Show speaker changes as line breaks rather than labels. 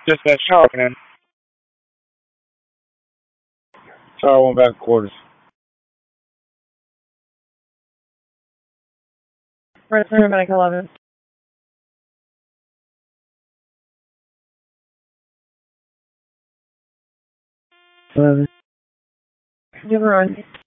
Just that shock, man. So I went back to quarters.
Right, paramedic 11. 11. You have a run.